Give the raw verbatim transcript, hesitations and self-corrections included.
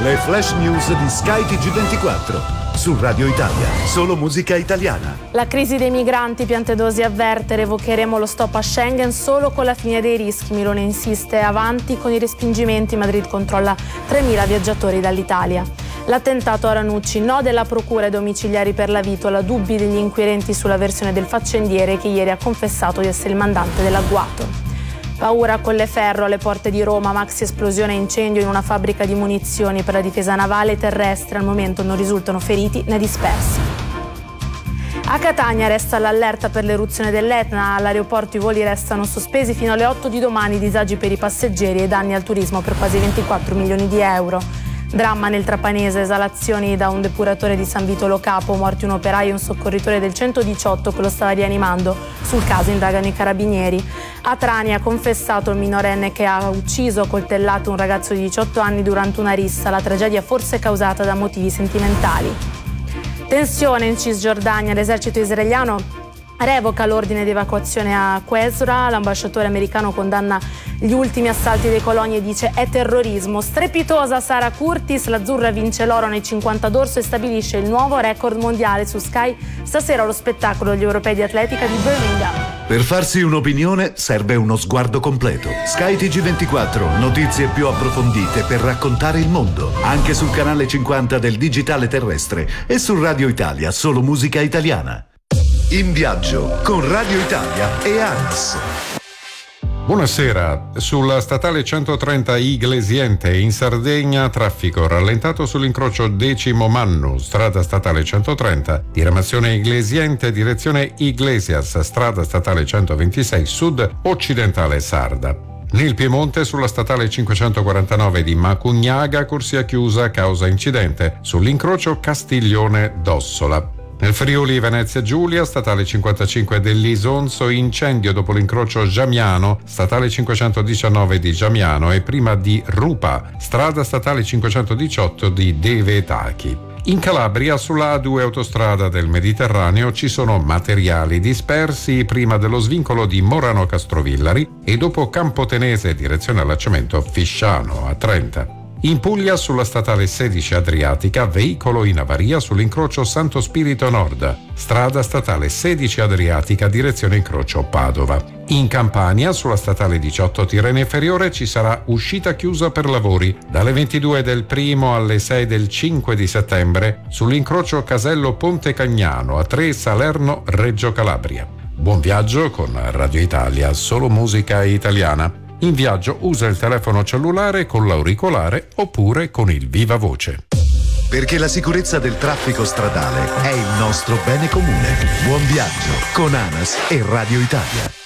Le flash news di Sky T G ventiquattro. Su Radio Italia, solo musica italiana. La crisi dei migranti, Piantedosi avverte, revocheremo lo stop a Schengen solo con la fine dei rischi. Milone insiste, avanti con i respingimenti, Madrid controlla tremila viaggiatori dall'Italia. L'attentato a Ranucci, no della procura ai domiciliari per la Vitola, dubbi degli inquirenti sulla versione del faccendiere che ieri ha confessato di essere il mandante dell'agguato. Paura a Colleferro, alle porte di Roma, maxi esplosione e incendio in una fabbrica di munizioni per la difesa navale e terrestre. Al momento non risultano feriti né dispersi. A Catania resta l'allerta per l'eruzione dell'Etna. All'aeroporto i voli restano sospesi fino alle otto di domani, disagi per i passeggeri e danni al turismo per quasi ventiquattro milioni di euro. Dramma nel Trapanese, esalazioni da un depuratore di San Vito Lo Capo, morti un operaio e un soccorritore del centodiciotto che lo stava rianimando. Sul caso indagano i carabinieri. A Trani ha confessato il minorenne che ha ucciso, coltellato un ragazzo di diciotto anni durante una rissa, la tragedia forse causata da motivi sentimentali. Tensione in Cisgiordania, l'esercito israeliano revoca l'ordine di evacuazione a Qusra, l'ambasciatore americano condanna gli ultimi assalti dei coloni e dice è terrorismo. Strepitosa Sara Curtis, l'azzurra vince l'oro nei cinquanta d'orso e stabilisce il nuovo record mondiale. Su Sky stasera lo spettacolo degli europei di atletica di Birmingham. Per farsi un'opinione serve uno sguardo completo. Sky T G ventiquattro, notizie più approfondite per raccontare il mondo, anche sul canale cinquanta del digitale terrestre e su Radio Italia, solo musica italiana. In viaggio con Radio Italia e ANAS. Buonasera. Sulla statale centotrenta Iglesiente in Sardegna, traffico rallentato sull'incrocio Decimo Mannu, strada statale centotrenta, diramazione Iglesiente, direzione Iglesias, strada statale centoventisei sud occidentale sarda. Nel Piemonte sulla statale cinquecentoquarantanove di Macugnaga, corsia chiusa a causa incidente sull'incrocio Castiglione d'Ossola. Nel Friuli Venezia Giulia, statale cinquantacinque dell'Isonzo, incendio dopo l'incrocio Giamiano, statale cinquecentodiciannove di Giamiano e prima di Rupa, strada statale cinquecentodiciotto di Devetachi. In Calabria, sulla A due autostrada del Mediterraneo, ci sono materiali dispersi prima dello svincolo di Morano Castrovillari e dopo Campotenese, direzione allacciamento Fisciano a trenta. In Puglia, sulla statale sedici Adriatica, veicolo in avaria sull'incrocio Santo Spirito Nord, strada statale sedici Adriatica, direzione incrocio Padova. In Campania, sulla statale diciotto Tirrenia Inferiore, ci sarà uscita chiusa per lavori dalle ventidue del primo alle sei del cinque di settembre sull'incrocio Casello Ponte Cagnano a tre Salerno Reggio Calabria. Buon viaggio con Radio Italia, solo musica italiana. In viaggio usa il telefono cellulare con l'auricolare oppure con il viva voce. Perché la sicurezza del traffico stradale è il nostro bene comune. Buon viaggio con ANAS e Radio Italia.